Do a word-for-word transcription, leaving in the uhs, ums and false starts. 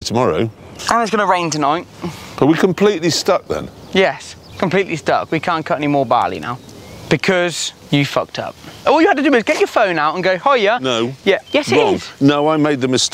tomorrow. And it's going to rain tonight. Are we completely stuck then? Yes, completely stuck. We can't cut any more barley now because you fucked up. All you had to do was get your phone out and go, hiya. No. Yeah. Yes, it Wrong. is. No, I made the mistake.